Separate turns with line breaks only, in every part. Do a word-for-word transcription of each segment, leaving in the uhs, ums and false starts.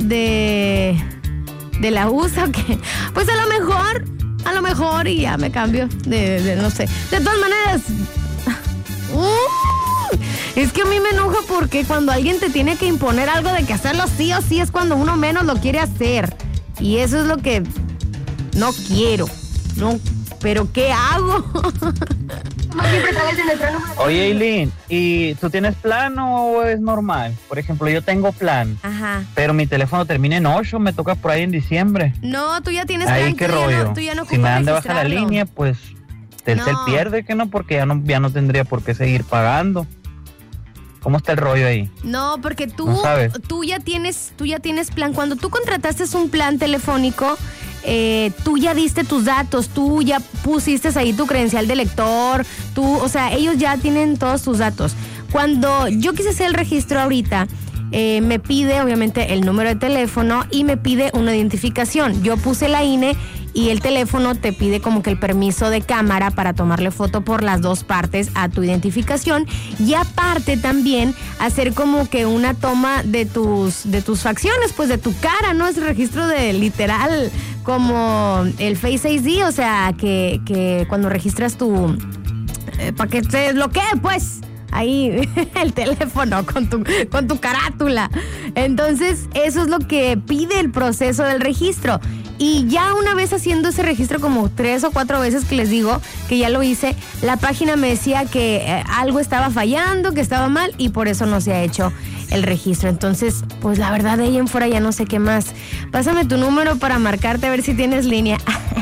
de, de la U S A, que pues a lo mejor, a lo mejor y ya me cambio de, de no sé. De todas maneras, uh, es que a mí me enoja porque cuando alguien te tiene que imponer algo de que hacerlo sí o sí es cuando uno menos lo quiere hacer. Y eso es lo que no quiero. No, pero ¿qué hago?
Oye, Eileen, ¿y tú tienes plan o es normal? Por ejemplo, yo tengo plan.
Ajá.
Pero mi teléfono termina en ocho, me toca por ahí en diciembre.
No, tú ya tienes
ahí
plan.
qué
Tú ya
rollo.
no, tú ya no
si me dan de
ocupas
baja la
registrarlo.
línea, pues Telcel
No.
pierde, que no, porque ya no, ya no tendría por qué seguir pagando. ¿Cómo está el rollo ahí?
No, porque tú,
¿No sabes?
tú ya tienes, tú ya tienes plan. Cuando tú contrataste un plan telefónico, eh, tú ya diste tus datos, tú ya pusiste ahí tu credencial de lector, tú, o sea, ellos ya tienen todos tus datos. Cuando yo quise hacer el registro ahorita, eh, me pide obviamente el número de teléfono y me pide una identificación. Yo puse la I N E y el teléfono te pide como que el permiso de cámara para tomarle foto por las dos partes a tu identificación y aparte también hacer como que una toma de tus de tus facciones, pues de tu cara, ¿no? Es registro de literal como el Face I D, o sea, que, que cuando registras tu... Eh, para que se desbloquee, pues... ahí el teléfono con tu, con tu carátula. Entonces, eso es lo que pide el proceso del registro. Y ya una vez haciendo ese registro como tres o cuatro veces que les digo que ya lo hice, la página me decía que eh, algo estaba fallando, que estaba mal y por eso no se ha hecho el registro. Entonces, pues la verdad de ahí en fuera ya no sé qué más. Pásame tu número para marcarte a ver si tienes línea.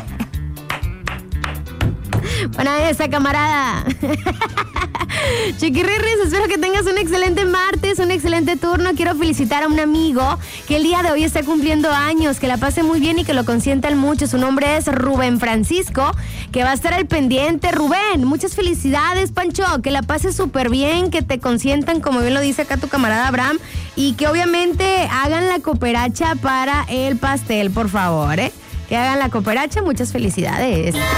Buena esa, camarada. Chiquirrirris, espero que tengas un excelente martes, un excelente turno. Quiero felicitar a un amigo que el día de hoy está cumpliendo años, que la pase muy bien y que lo consientan mucho. Su nombre es Rubén Francisco, que va a estar al pendiente. Rubén, muchas felicidades, Pancho, que la pases súper bien, que te consientan, como bien lo dice acá tu camarada Abraham, y que obviamente hagan la cooperacha para el pastel, por favor, ¿eh? Que hagan la cooperacha, muchas felicidades.